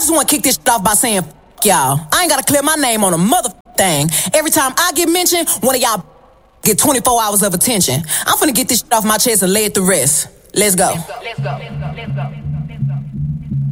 just want to kick this shit off by saying, f*** y'all. I ain't got to clear my name on a mother thing. Every time I get mentioned, one of y'all get 24 hours of attention. I'm finna get this shit off my chest and lay it to rest. Let's go. Let's go. Let's go. Let's go.